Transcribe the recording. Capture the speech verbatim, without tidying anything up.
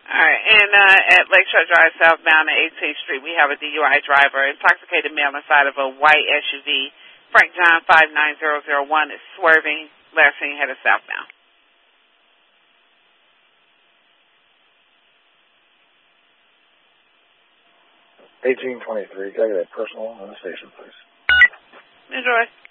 All right, and uh, at Lakeshore Drive southbound at eighteenth Street, we have a D U I driver, intoxicated male inside of a white S U V. Frank John five nine zero zero one is swerving, last seen headed southbound. eighteen twenty-three, can I get a personal on the station, please? Enjoy.